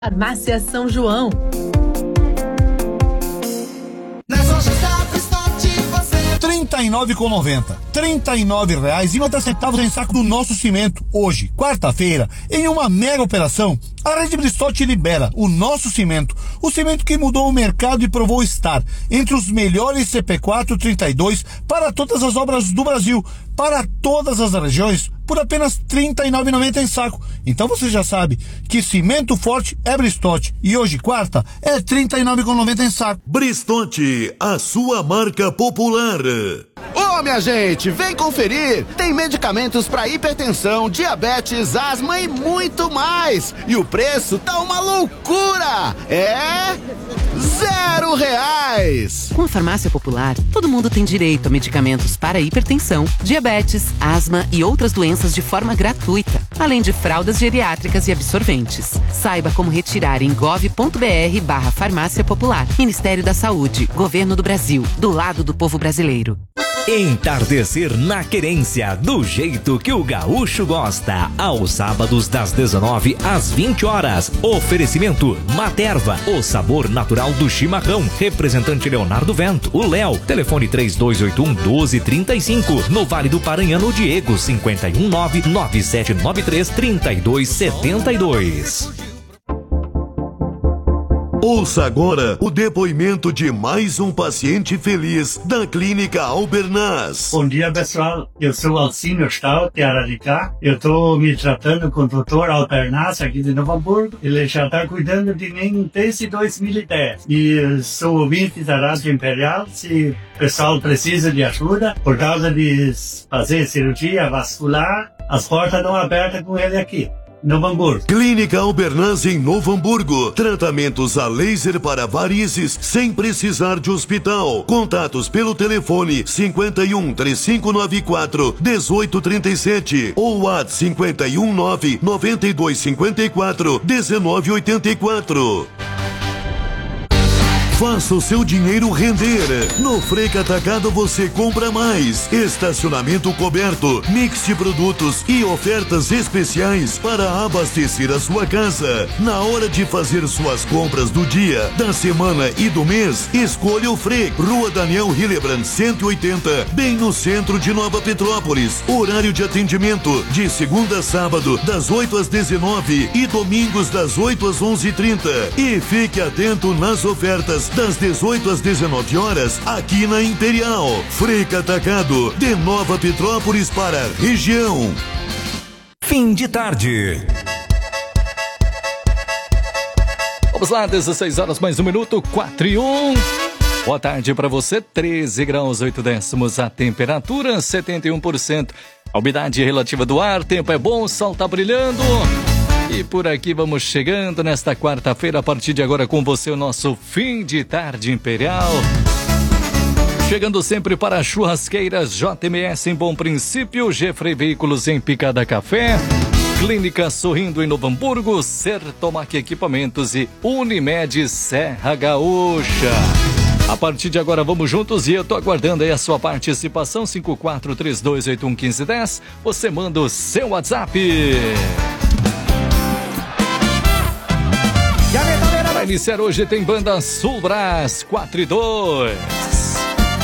Farmácia São João. R$39,90. R$39,90 em saco do nosso cimento. Hoje, quarta-feira, em uma mega operação, a Rede Bristol te libera o nosso cimento. O cimento que mudou o mercado e provou estar entre os melhores CP4 32 para todas as obras do Brasil, para todas as regiões, por apenas R$39,90 em saco. Então você já sabe que cimento forte é Bristote. E hoje, quarta, é R$39,90 em saco. Bristote, a sua marca popular. Ô, minha gente, vem conferir! Tem medicamentos para hipertensão, diabetes, asma e muito mais! E o preço tá uma loucura! É... R$0! Com a Farmácia Popular, todo mundo tem direito a medicamentos para hipertensão, diabetes, asma e outras doenças de forma gratuita, além de fraldas geriátricas e absorventes. Saiba como retirar em gov.br/Farmácia Popular. Ministério da Saúde, Governo do Brasil, do lado do povo brasileiro. Entardecer na Querência, do jeito que o gaúcho gosta. Aos sábados das 19 às 20 horas. Oferecimento Materva, o sabor natural do chimarrão. Representante Leonardo Vento, o Léo. Telefone 3281-1235. No Vale do Paranhano, Diego, 519-9793-3272. Ouça agora o depoimento de mais um paciente feliz da Clínica Albernaz. Bom dia, pessoal. Eu sou Alcino Stahl, de Araricá. Eu estou me tratando com o Dr. Albernaz aqui de Novo Hamburgo. Ele já está cuidando de mim desde 2010. E sou ouvinte da Rádio Imperial. Se o pessoal precisa de ajuda por causa de fazer cirurgia vascular, as portas estão abertas com ele aqui. Novo Hamburgo. Clínica Albernaz em Novo Hamburgo. Tratamentos a laser para varizes sem precisar de hospital. Contatos pelo telefone 51 3594 1837 ou WhatsApp 519 9254 1984. Faça o seu dinheiro render. No Freca Atacado você compra mais. Estacionamento coberto, mix de produtos e ofertas especiais para abastecer a sua casa. Na hora de fazer suas compras do dia, da semana e do mês, escolha o Freca. Rua Daniel Hillebrand, 180, bem no centro de Nova Petrópolis. Horário de atendimento de segunda a sábado, das 8 às 19 e domingos das 8 às 11h30. E fique atento nas ofertas das 18 às 19 horas, aqui na Imperial. Freca Atacado, de Nova Petrópolis para a região. Fim de tarde. Vamos lá, 16 horas mais um minuto, 4:01. Boa tarde para você, 13 graus 8 décimos a temperatura, 71%. A umidade relativa do ar, tempo é bom, o sol tá brilhando. E por aqui vamos chegando nesta quarta-feira, a partir de agora com você, o nosso Fim de Tarde Imperial. Chegando sempre para as churrasqueiras JMS em Bom Princípio, Jeffrey Veículos em Picada Café, Clínica Sorrindo em Novo Hamburgo, Sertomac Equipamentos e Unimed Serra Gaúcha. A partir de agora vamos juntos e eu tô aguardando aí a sua participação, 5432811510. Você manda o seu WhatsApp. Para iniciar hoje tem banda Sul Brás 4 e 2.